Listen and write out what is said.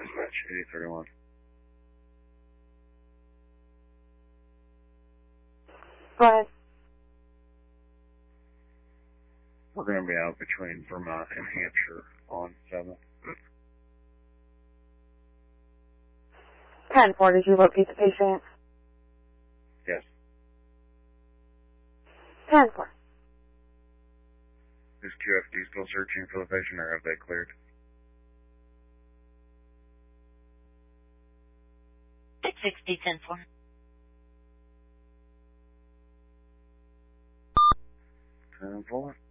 dispatch 8031. Go ahead. We're going to be out between Vermont and Hampshire on 7th. 10-4, did you locate the patient? Yes. 10-4. Is QFD still searching for the patient, or have they cleared? 660, 10-4. 10-4.